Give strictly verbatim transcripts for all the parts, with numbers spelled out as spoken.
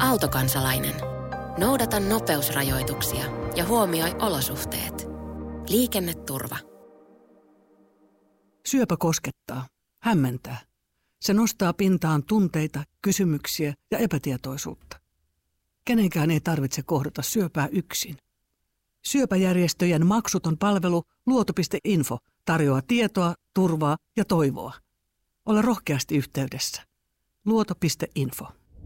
Autokansalainen. Noudata nopeusrajoituksia ja huomioi olosuhteet. Liikenneturva. Syöpä koskettaa, hämmentää. Se nostaa pintaan tunteita, kysymyksiä ja epätietoisuutta. Kenenkään ei tarvitse kohdata syöpää yksin. Syöpäjärjestöjen maksuton palvelu luoto piste info tarjoaa tietoa, turvaa ja toivoa. Ole rohkeasti yhteydessä. luoto piste info.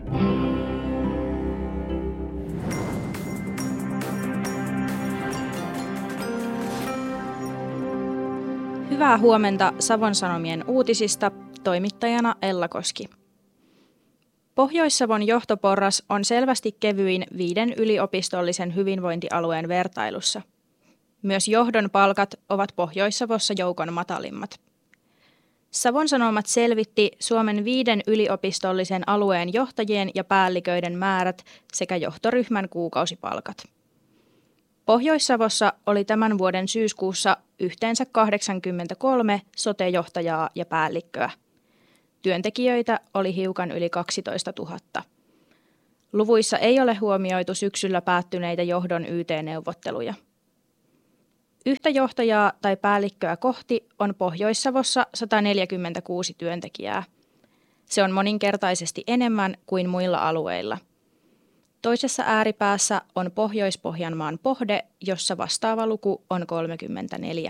Hyvää huomenta Savon Sanomien uutisista, toimittajana Ella Koski. Pohjois-Savon johtoporras on selvästi kevyin viiden yliopistollisen hyvinvointialueen vertailussa. Myös johdon palkat ovat Pohjois-Savossa joukon matalimmat. Savon Sanomat selvitti Suomen viiden yliopistollisen alueen johtajien ja päälliköiden määrät sekä johtoryhmän kuukausipalkat. Pohjois-Savossa oli tämän vuoden syyskuussa yhteensä kahdeksankymmentäkolme sote-johtajaa ja päällikköä. Työntekijöitä oli hiukan yli kaksitoista tuhatta. Luvuissa ei ole huomioitu syksyllä päättyneitä johdon Y T-neuvotteluja. Yhtä johtajaa tai päällikköä kohti on Pohjois-Savossa sata neljäkymmentäkuusi työntekijää. Se on moninkertaisesti enemmän kuin muilla alueilla. Toisessa ääripäässä on Pohjois-Pohjanmaan Pohde, jossa vastaava luku on kolmekymmentäneljä.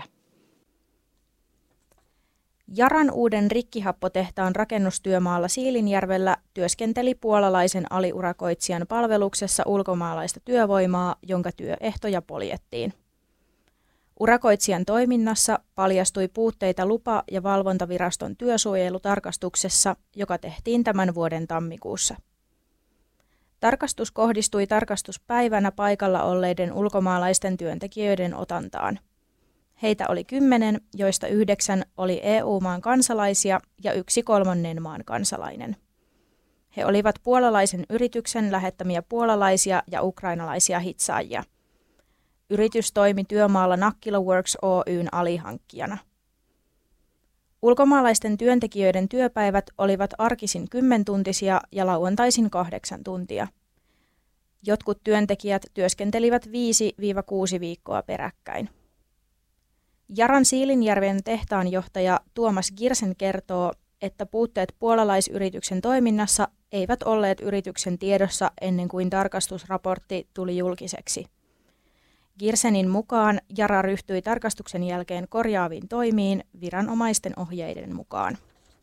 Yaran uuden rikkihappotehtaan rakennustyömaalla Siilinjärvellä työskenteli puolalaisen aliurakoitsijan palveluksessa ulkomaalaista työvoimaa, jonka työehtoja poljettiin. Urakoitsijan toiminnassa paljastui puutteita lupa- ja valvontaviraston työsuojelutarkastuksessa, joka tehtiin tämän vuoden tammikuussa. Tarkastus kohdistui tarkastuspäivänä paikalla olleiden ulkomaalaisten työntekijöiden otantaan. Heitä oli kymmenen, joista yhdeksän oli E U-maan kansalaisia ja yksi kolmannen maan kansalainen. He olivat puolalaisen yrityksen lähettämiä puolalaisia ja ukrainalaisia hitsaajia. Yritys toimi työmaalla Nakkila Works Oy:n alihankkijana. Ulkomaalaisten työntekijöiden työpäivät olivat arkisin kymmentuntisia ja lauantaisin kahdeksan tuntia. Jotkut työntekijät työskentelivät viisi kuusi viikkoa peräkkäin. Yaran Siilinjärven tehtaanjohtaja Tuomas Girsen kertoo, että puutteet puolalaisyrityksen toiminnassa eivät olleet yrityksen tiedossa ennen kuin tarkastusraportti tuli julkiseksi. Girsenin mukaan Yara ryhtyi tarkastuksen jälkeen korjaaviin toimiin viranomaisten ohjeiden mukaan.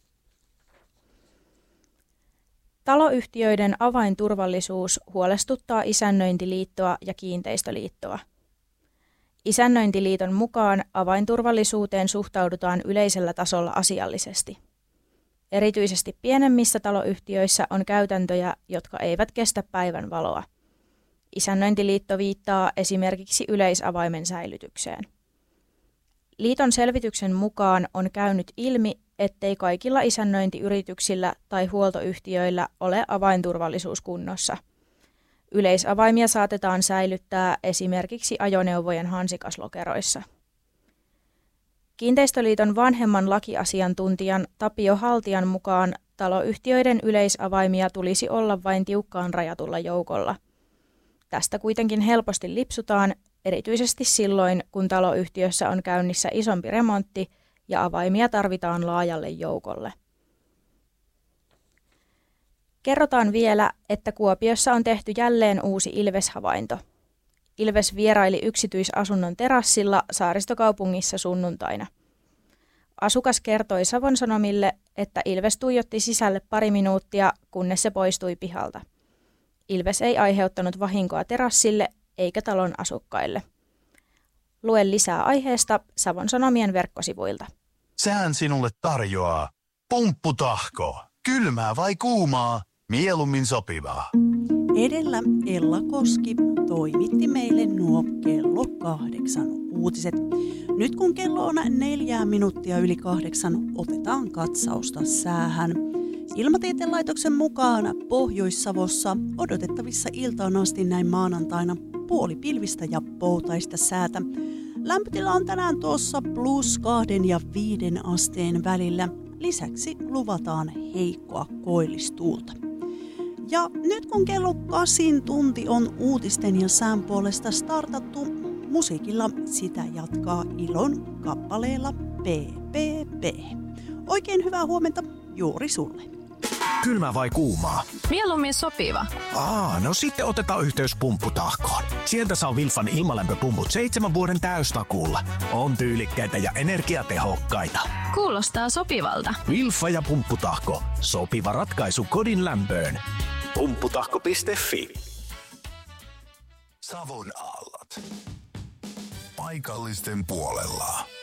Taloyhtiöiden avainturvallisuus huolestuttaa Isännöintiliittoa ja Kiinteistöliittoa. Isännöintiliiton mukaan avainturvallisuuteen suhtaudutaan yleisellä tasolla asiallisesti. Erityisesti pienemmissä taloyhtiöissä on käytäntöjä, jotka eivät kestä päivän valoa. Isännöintiliitto viittaa esimerkiksi yleisavaimen säilytykseen. Liiton selvityksen mukaan on käynyt ilmi, ettei kaikilla isännöintiyrityksillä tai huoltoyhtiöillä ole avainturvallisuus kunnossa. Yleisavaimia saatetaan säilyttää esimerkiksi ajoneuvojen hansikaslokeroissa. Kiinteistöliiton vanhemman lakiasiantuntijan Tapio Haltian mukaan taloyhtiöiden yleisavaimia tulisi olla vain tiukkaan rajatulla joukolla. Tästä kuitenkin helposti lipsutaan, erityisesti silloin, kun taloyhtiössä on käynnissä isompi remontti ja avaimia tarvitaan laajalle joukolle. Kerrotaan vielä, että Kuopiossa on tehty jälleen uusi ilveshavainto. Ilves vieraili yksityisasunnon terassilla Saaristokaupungissa sunnuntaina. Asukas kertoi Savon Sanomille, että ilves tuijotti sisälle pari minuuttia, kunnes se poistui pihalta. Ilves ei aiheuttanut vahinkoa terassille eikä talon asukkaille. Lue lisää aiheesta Savon Sanomien verkkosivuilta. Sään sinulle tarjoaa pumpputahko. Kylmää vai kuumaa? Mieluummin sopivaa. Edellä Ella Koski toimitti meille nuo kello kahdeksan uutiset. Nyt kun kello on neljää minuuttia yli kahdeksan, otetaan katsausta säähän. Ilmatieteen laitoksen mukaan Pohjois-Savossa odotettavissa iltaan asti näin maanantaina puoli pilvistä ja poutaista säätä. Lämpötila on tänään tuossa plus kahden ja viiden asteen välillä. Lisäksi luvataan heikkoa koillistuulta. Ja nyt kun kello kasin tunti on uutisten ja sään puolesta startattu, musiikilla sitä jatkaa Ilon kappaleella P P P. Oikein hyvää huomenta juuri sulle. Kylmä vai kuumaa? Mieluummin sopiva. Aa, no sitten otetaan yhteys Pumpputahkoon. Sieltä saa Wilfan ilmalämpöpumput seitsemän vuoden täystakuulla. On tyylikkäitä ja energiatehokkaita. Kuulostaa sopivalta. Wilfa ja Pumpputahko. Sopiva ratkaisu kodin lämpöön. Pumpputahko piste fi. Savon aallot. Paikallisten puolella.